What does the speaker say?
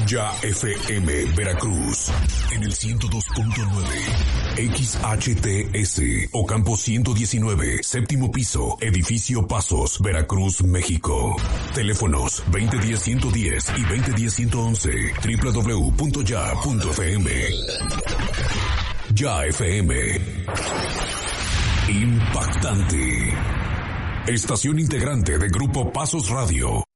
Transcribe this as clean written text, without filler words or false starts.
Ya FM Veracruz en el 102.9 XHTS Ocampo 119, séptimo piso, edificio Pasos, Veracruz, México. Teléfonos 2010-110 y 2010-111, www.ya.fm. Ya FM. Impactante. Estación integrante de Grupo Pasos Radio.